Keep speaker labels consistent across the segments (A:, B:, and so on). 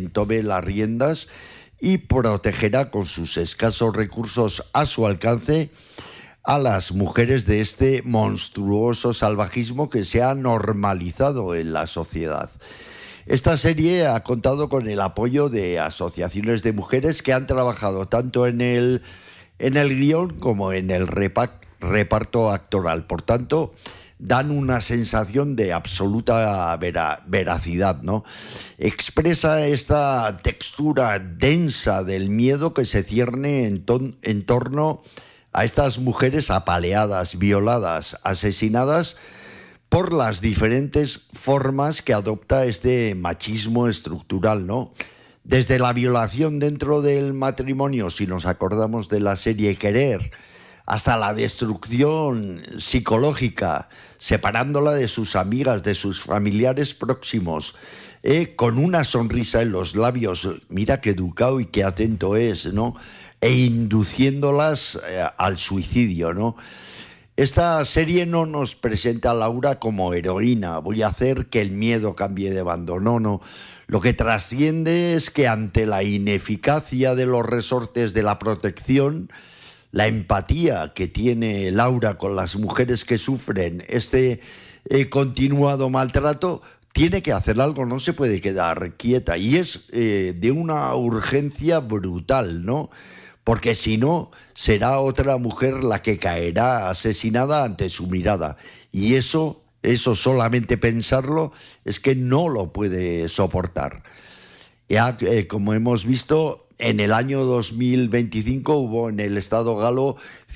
A: quien tome las riendas y protegerá con sus escasos recursos a su alcance a las mujeres de este monstruoso salvajismo que se ha normalizado en la sociedad. Esta serie ha contado con el apoyo de asociaciones de mujeres que han trabajado tanto en el guión como en el reparto actoral. Por tanto, dan una sensación de absoluta veracidad, ¿no? Expresa esta textura densa del miedo que se cierne en torno a estas mujeres apaleadas, violadas, asesinadas por las diferentes formas que adopta este machismo estructural, ¿no? Desde la violación dentro del matrimonio, si nos acordamos de la serie Querer, hasta la destrucción psicológica, separándola de sus amigas, de sus familiares próximos, con una sonrisa en los labios, mira qué educado y qué atento es, ¿no? E induciéndolas al suicidio, ¿no? Esta serie no nos presenta a Laura como heroína, voy a hacer que el miedo cambie de bando, no. Lo que trasciende es que ante la ineficacia de los resortes de la protección, la empatía que tiene Laura con las mujeres que sufren este continuado maltrato, tiene que hacer algo, no se puede quedar quieta. Y es de una urgencia brutal, ¿no? Porque si no, será otra mujer la que caerá asesinada ante su mirada. Y eso solamente pensarlo es que no lo puede soportar. Ya, como hemos visto, en el año 2025 hubo en el Estado galo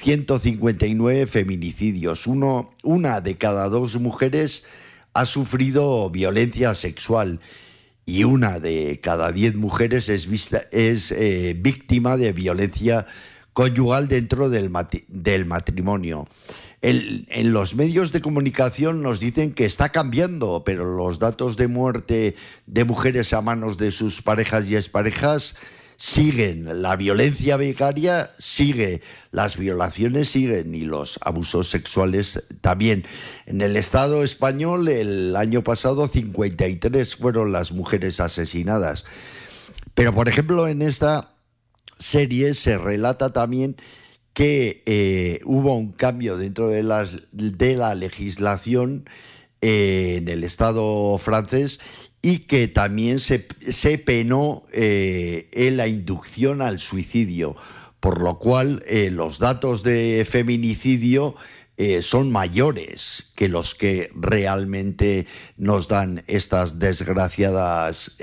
A: 159 feminicidios. Una de cada 2 mujeres ha sufrido violencia sexual y una de cada 10 mujeres es víctima de violencia conyugal dentro del matrimonio. En los medios de comunicación nos dicen que está cambiando, pero los datos de muerte de mujeres a manos de sus parejas y exparejas siguen, la violencia vicaria sigue, las violaciones siguen y los abusos sexuales también. En el Estado español el año pasado 53 fueron las mujeres asesinadas. Pero por ejemplo en esta serie se relata también que hubo un cambio dentro de la legislación en el Estado francés y que también se penó en la inducción al suicidio, por lo cual los datos de feminicidio son mayores que los que realmente nos dan estas desgraciadas.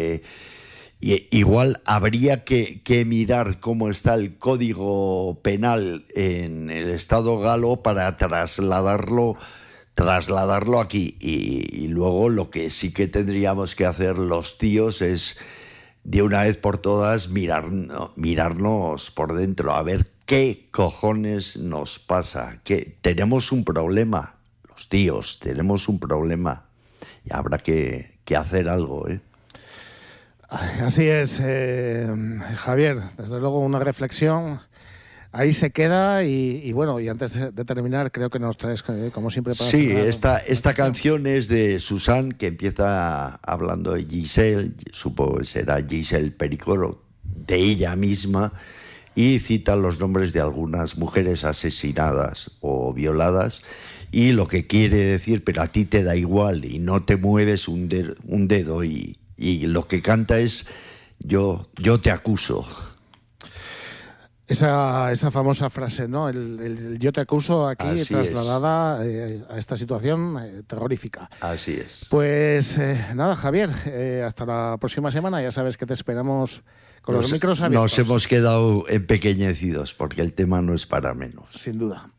A: Igual habría que mirar cómo está el Código Penal en el Estado galo para trasladarlo aquí y luego lo que sí que tendríamos que hacer los tíos es de una vez por todas mirarnos por dentro a ver qué cojones nos pasa, que tenemos un problema, los tíos tenemos un problema y habrá que hacer algo, ¿eh?
B: Así es, Javier, desde luego una reflexión. Ahí se queda y bueno, y antes de terminar creo que nos traes como siempre para
A: sí, esta canción es de Susan, que empieza hablando de Giselle, supongo que será Giselle Pericoro, de ella misma, y cita los nombres de algunas mujeres asesinadas o violadas y lo que quiere decir, pero a ti te da igual y no te mueves un dedo y lo que canta es yo te acuso.
B: Esa famosa frase, ¿no? El yo te acuso aquí
A: así
B: trasladada a esta situación terrorífica.
A: Así es.
B: Pues nada, Javier, hasta la próxima semana. Ya sabes que te esperamos con los micros abiertos.
A: Nos hemos quedado empequeñecidos porque el tema no es para menos.
B: Sin duda.